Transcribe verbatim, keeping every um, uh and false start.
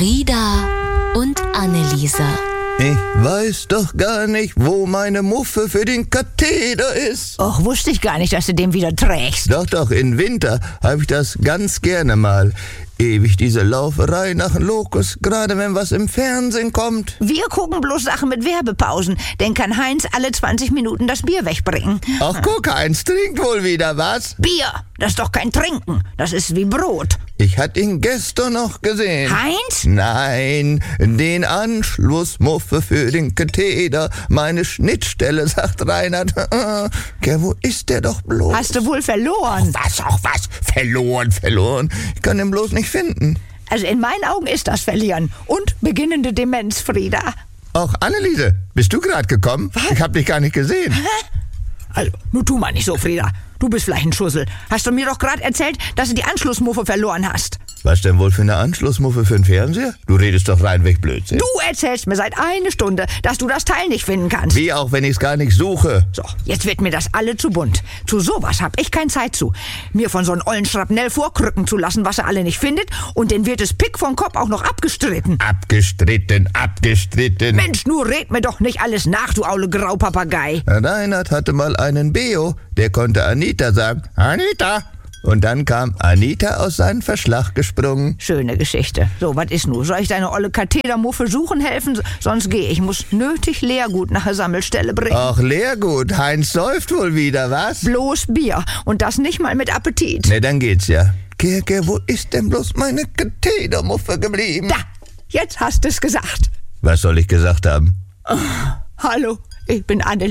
Frieda und Anneliese. Ich weiß doch gar nicht, wo meine Muffe für den Katheder ist. Och, wusste ich gar nicht, dass du den wieder trägst. Doch, doch, im Winter habe ich das ganz gerne mal. Ewig diese Lauferei nach dem Lokus, gerade wenn was im Fernsehen kommt. Wir gucken bloß Sachen mit Werbepausen, denn kann Heinz alle zwanzig Minuten das Bier wegbringen. Ach, guck, Heinz trinkt wohl wieder was. Bier, das ist doch kein Trinken, das ist wie Brot. Ich hatte ihn gestern noch gesehen. Heinz? Nein, den Anschlussmuffe für den Katheder, meine Schnittstelle, sagt Reinhard. Ja, wo ist der doch bloß? Hast du wohl verloren? Was, auch was? Verloren, verloren. Ich kann ihn bloß nicht finden. Also in meinen Augen ist das Verlieren und beginnende Demenz, Frieda. Ach, Anneliese, bist du gerade gekommen? Was? Ich hab dich gar nicht gesehen. Hä? Also, nun tu mal nicht so, Frieda. Du bist vielleicht ein Schussel. Hast du mir doch gerade erzählt, dass du die Anschlussmuffe verloren hast. Was denn wohl für eine Anschlussmuffe für den Fernseher? Du redest doch reinweg Blödsinn. Du erzählst mir seit einer Stunde, dass du das Teil nicht finden kannst. Wie auch, wenn ich es gar nicht suche. So, jetzt wird mir das alle zu bunt. Zu sowas hab ich keine Zeit zu. Mir von so einem ollen Schrapnell vorkrücken zu lassen, was er alle nicht findet, und den wird es Pick vom Kopf auch noch abgestritten. Abgestritten, abgestritten. Mensch, nur red mir doch nicht alles nach, du aule Graupapagei. Reinhard hatte mal einen Beo, der konnte Anita sagen. Anita! Und dann kam Anita aus seinem Verschlag gesprungen. Schöne Geschichte. So, was ist nun? Soll ich deine olle Katheder-Muffe suchen helfen? Sonst gehe ich. muss nötig Leergut nach der Sammelstelle bringen. Ach, Leergut. Heinz säuft wohl wieder, was? Bloß Bier. Und das nicht mal mit Appetit. Ne, dann geht's ja. Kirke, wo ist denn bloß meine Katheder-Muffe geblieben? Da, jetzt hast du's gesagt. Was soll ich gesagt haben? Oh, hallo, ich bin Anneliese.